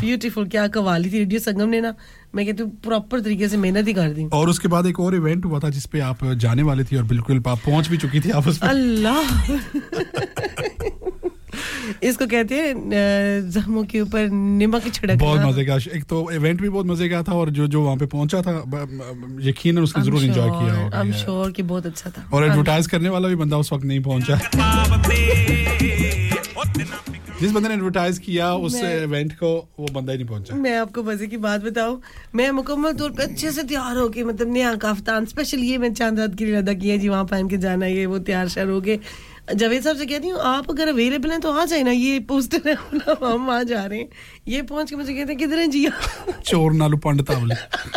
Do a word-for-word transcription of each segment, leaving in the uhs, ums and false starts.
beautiful क्या कवाली थी radio संगम ने ना मैं कहती हूँ प्रॉपर तरीके से मेहनत ही कर दी और उसके बाद एक और इवेंट हुआ था जिस पे आप जाने वाली थी और बिल्कुल आप पहुंच भी चुकी थी आप उसमें अल्लाह इसको कहते हैं जख्मों के ऊपर नमक छिड़कना बहुत मजे का एक तो इवेंट भी बहुत मजे का था और जो जो वहां पे पहुंचा था यकीनन उसने जरूर एंजॉय किया होगा आई एम श्योर कि बहुत अच्छा था और एडवर्टाइज करने वाला भी बंदा उस वक्त नहीं पहुंचा जिस बंदे ने एडवर्टाइज किया उस इवेंट को वो बंदा ही नहीं पहुंचा मैं आपको मजे की बात बताऊं मैं मुकम्मल तौर पे अच्छे से तैयार होके मतलब नया कफ्तान स्पेशल ये मैं चांद रात के लिए अदा किया जी वहां पहन के जाना ये वो तैयार शर हो गए जावेद साहब से कहती हूँ आप अगर अवेलेबल हैं तो आ जाए ना ये पोस्टर है हम वहाँ जा रहे हैं ये पहुंच के मुझे कहते हैं किधर हैं जी चोर नालू पंडित आवले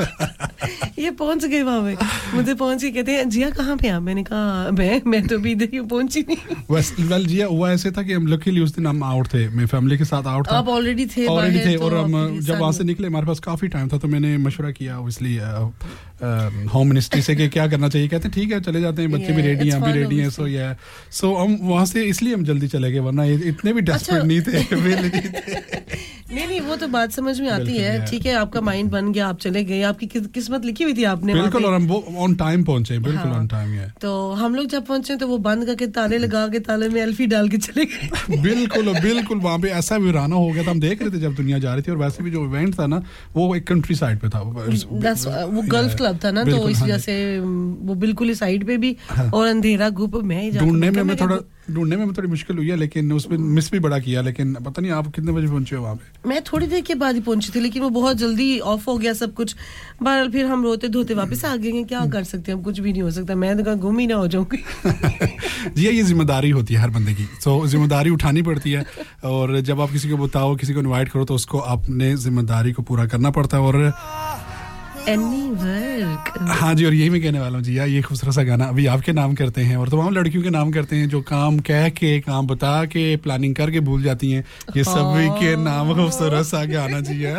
ये पहुंच गए वहाँ पे मुझे पहुंच के कहते हैं जिया कहाँ पे आप मैंने कहा मैं मैं तो अभी इधर ही पहुंची नहीं बस वेल जिया हुआ ऐसे था कि हम लकीली उस दिन हम आउट थे मैं फैमिली के साथ आउट था आप ऑलरेडी थे ऑलरेडी थे और हम जब वहाँ से निकले हमारे पास काफी टाइम था तो मैंने मशवरा किया इसलिए होम मिनिस्ट्री से कि क्या करना चाहिए कहते हैं ठीक है चले जाते हैं बच्चे भी रेडी हैं हम भी रेडी हैं सो या सो हम वहाँ से इसलिए हम जल्दी चले गए वरना इतने भी डेस्परेट नहीं थे वेल नहीं थे नहीं नहीं वो तो बात समझ में आती है ठीक है आपका माइंड बन गया आप चले गए आपकी किस्मत लिखी हुई थी आपने बिल्कुल और हम ऑन टाइम पहुंचे बिल्कुल ऑन टाइम है तो हम लोग जब पहुंचे तो वो बंद करके ताले लगा के ताले में एल्फी डाल के चले गए बिल्कुल बिल्कुल वहाँ पे ऐसा वीराना हो गया था हम देख रहे थे जब दुनिया जा रही थी और वैसे भी जो इवेंट था ना वो एक कंट्री साइड पे था वो गल्फ क्लब था ना तो इस वजह से वो बिल्कुल ही साइड पे भी और अंधेरा गुप में ढूंढने में मैं थोड़ा ढूंढने में थोड़ी मुश्किल हुई है लेकिन उसमें मिस भी बड़ा किया लेकिन पता नहीं आप कितने बजे पहुंचे हो वहाँ पे मैं थोड़ी देर के बाद ही पहुंची थी लेकिन वो बहुत जल्दी ऑफ हो गया सब कुछ बहरहाल फिर हम रोते धोते वापस आ गए क्या कर सकते हैं हम कुछ भी नहीं हो सकता मैं तो गुम ही ना हो जाऊंगी जी ये जिम्मेदारी होती है हर बंदे की तो जिम्मेदारी उठानी पड़ती है और जब आप किसी को बताओ किसी को इनवाइट करो तो उसको अपने जिम्मेदारी को पूरा करना पड़ता है और एनी वर्क हाँ जी और यही मैं कहने वाला हूँ जी यार ये खूबसूरत सा गाना अभी आपके नाम करते हैं और तमाम लड़कियों के नाम करते हैं जो काम कह के काम बता के प्लानिंग करके भूल जाती हैं ये सभी के नाम खूबसूरत सा गाना जी है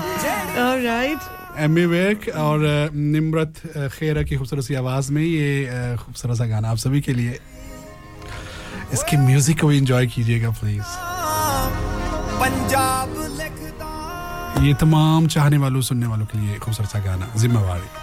ऑलराइट एमी वर्क और निम्रत खेरा की खूबसूरत सी आवाज में ये खूबसूरत सा गाना आप सभी के लिए इसके म्यूजिक को भी एंजॉय कीजिएगा प्लीज पंजाब ये तमाम चाहने वालों सुनने वालों के लिए खूबसूरत सा गाना जिम्मेवारी